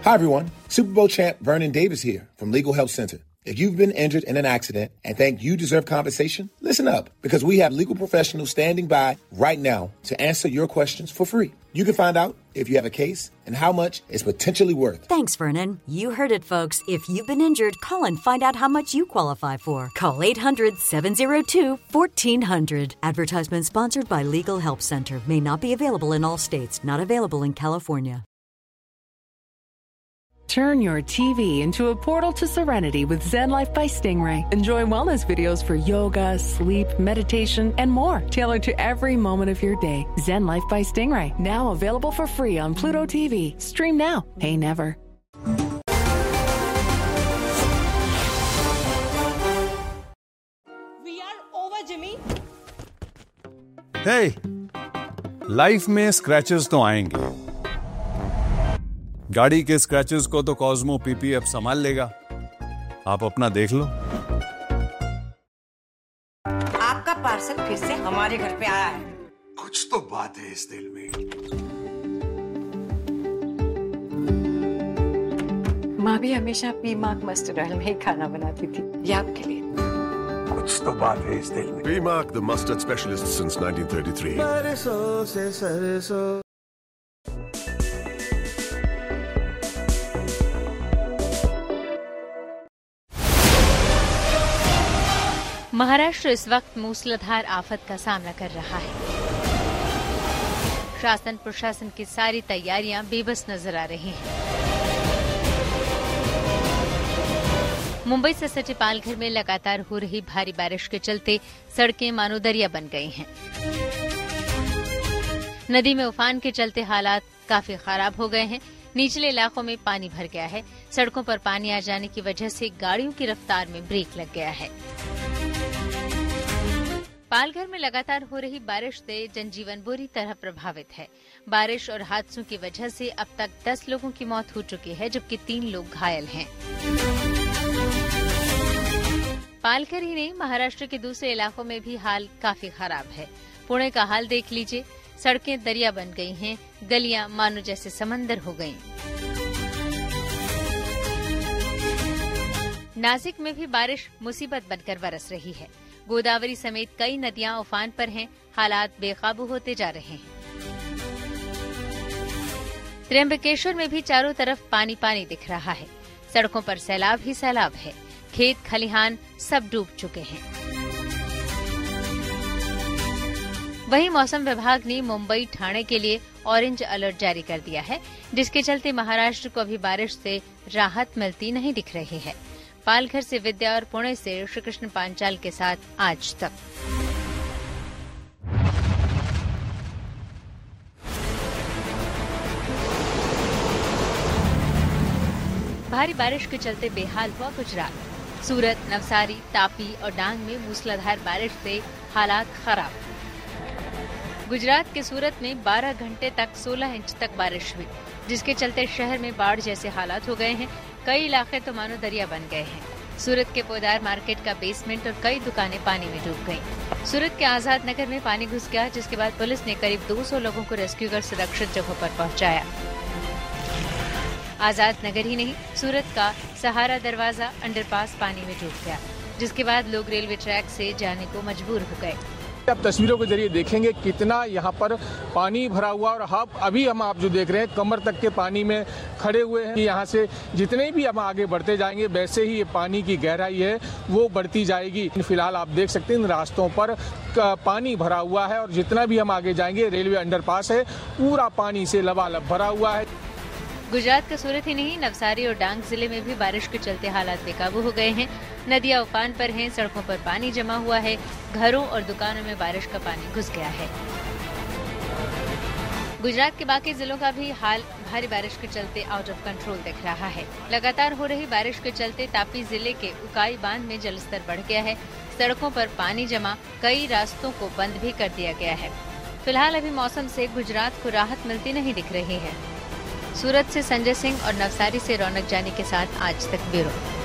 Hi, everyone. Super Bowl champ Vernon Davis here from Legal Help Center. If you've been injured in an accident and think you deserve compensation, listen up, because we have legal professionals standing by right now to answer your questions for free. You can find out if you have a case and how much it's potentially worth. Thanks, Vernon. You heard it, folks. If you've been injured, call and find out how much you qualify for. Call 800-702-1400. Advertisement sponsored by Legal Help Center. May not be available in all states. Not available in California. Turn your TV into a portal to serenity with Zen Life by Stingray. Enjoy wellness videos for yoga, sleep, meditation, and more, tailored to every moment of your day. Zen Life by Stingray, now available for free on Pluto TV. Stream now, pay never. We are over, Jimmy. Hey, life में scratches तो आएंगे। गाड़ी के scratches को तो Cosmo PPF संभाल लेगा। आप अपना देख लो। आपका पार्सल फिर से हमारे घर पे आया है। कुछ तो बात है इस दिल में। माँ भी हमेशा पीमार्क मस्टर्ड ऑयल में ही खाना बनाती थी। ये आपके लिए। कुछ तो बात है इस दिल में। P-Mark, the mustard specialist since 1933. सरसों से सरसों। महाराष्ट्र इस वक्त मूसलाधार आफत का सामना कर रहा है। शासन प्रशासन की सारी तैयारियां बेबस नजर आ रही हैं। मुंबई से सटे पालघर में लगातार हो रही भारी बारिश के चलते सड़कें मानो दरिया बन गई हैं। नदी में उफान के चलते हालात काफी खराब हो गए हैं। निचले इलाकों में पानी भर गया है। सड़कों पर पानी आ जाने की वजह से गाड़ियों की रफ्तार में ब्रेक लग गया है। पालघर में लगातार हो रही बारिश से जनजीवन बुरी तरह प्रभावित है। बारिश और हादसों की वजह से अब तक 10 लोगों की मौत हो चुकी है, जबकि 3 लोग घायल हैं। पालघर ही नहीं, महाराष्ट्र के दूसरे इलाकों में भी हाल काफी खराब है। पुणे का हाल देख लीजिए। सड़कें दरिया बन गई हैं, गलियां मानो जैसे समंदर हो गईं। नासिक में भी बारिश मुसीबत बनकर बरस रही है। गोदावरी समेत कई नदियां उफान पर हैं। हालात बेकाबू होते जा रहे हैं। त्र्यंबकेश्वर में भी चारों तरफ पानी पानी दिख रहा है। सड़कों पर सैलाब ही सैलाब है। खेत खलिहान सब डूब चुके हैं। वहीं मौसम विभाग ने मुंबई, ठाणे के लिए ऑरेंज अलर्ट जारी कर दिया है, जिसके चलते महाराष्ट्र को अभी बारिश से राहत मिलती नहीं दिख रही है। पालघर से विद्या और पुणे से श्रीकृष्ण पांचाल के साथ आज तक। भारी बारिश के चलते बेहाल हुआ गुजरात। सूरत, नवसारी, तापी और डांग में मूसलाधार बारिश से हालात खराब। गुजरात के सूरत में 12 घंटे तक 16 इंच तक बारिश हुई, जिसके चलते शहर में बाढ़ जैसे हालात हो गए हैं। कई इलाके तो मानो दरिया बन गए हैं। सूरत के पोदार मार्केट का बेसमेंट और कई दुकानें पानी में डूब गईं। सूरत के आजाद नगर में पानी घुस गया, जिसके बाद पुलिस ने करीब 200 लोगों को रेस्क्यू कर सुरक्षित जगहों पर पहुंचाया। आजाद नगर ही नहीं, सूरत का सहारा दरवाजा अंडरपास पानी में डूब गया, जिसके बाद लोग रेलवे ट्रैक से जाने को मजबूर हो गए। आप तस्वीरों के जरिए देखेंगे कितना यहाँ पर पानी भरा हुआ और अभी हम आप जो देख रहे हैं कमर तक के पानी में खड़े हुए हैं। यहाँ से जितने भी हम आगे बढ़ते जाएंगे वैसे ही ये पानी की गहराई है वो बढ़ती जाएगी। फिलहाल आप देख सकते हैं इन रास्तों पर पानी भरा हुआ है और जितना भी हम आगे जाएंगे रेलवे अंडरपास है पूरा पानी से लबालब भरा हुआ है। गुजरात का सूरत ही नहीं, नवसारी और डांग जिले में भी बारिश के चलते हालात बेकाबू हो गए हैं। नदियां उफान पर हैं, सड़कों पर पानी जमा हुआ है। घरों और दुकानों में बारिश का पानी घुस गया है। गुजरात के बाकी जिलों का भी हाल भारी बारिश के चलते आउट ऑफ कंट्रोल दिख रहा है। लगातार हो रही बारिश के चलते तापी जिले के उकाई बांध में जलस्तर बढ़ गया है। सड़कों पर पानी जमा, कई रास्तों को बंद भी कर दिया गया है। फिलहाल अभी मौसम से गुजरात को राहत मिलती नहीं दिख रही है। सूरत से संजय सिंह और नवसारी से रौनक जानी के साथ आज तक ब्यूरो।